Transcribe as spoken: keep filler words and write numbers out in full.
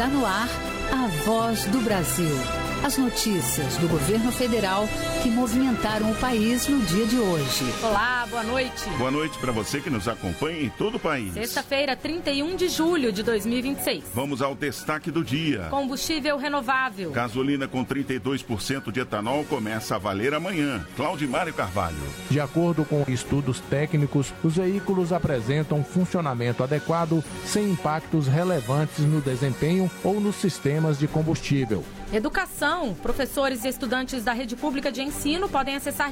Está no ar a Voz do Brasil. As notícias do governo federal que movimentaram o país no dia de hoje. Olá, boa noite. Boa noite para você que nos acompanha em todo o país. Sexta-feira, trinta e um de julho de dois mil e vinte e seis. Vamos ao destaque do dia. Combustível renovável. Gasolina com trinta e dois por cento de etanol começa a valer amanhã. Claudimário Carvalho. De acordo com estudos técnicos, os veículos apresentam funcionamento adequado, sem impactos relevantes no desempenho ou nos sistemas de combustível. Educação. Professores e estudantes da rede pública de ensino podem acessar